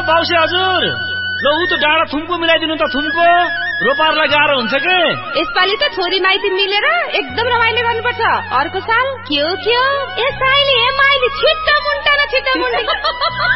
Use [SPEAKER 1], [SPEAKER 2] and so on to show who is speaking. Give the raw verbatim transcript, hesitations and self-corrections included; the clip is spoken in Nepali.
[SPEAKER 1] बाउसे हजुर ल उ त डाँडा थुम्को मिलाइदिनु त थुम्को रोपारलाई गाह्रो हुन्छ के
[SPEAKER 2] यसपालि त छोरी माइती मिलेर एकदम रमाइलो गर्नुपर्छ अर्को साल के हो के हो ए साइली ए माइली छिट्टो मुन्टा न छिट्टो मुन्टी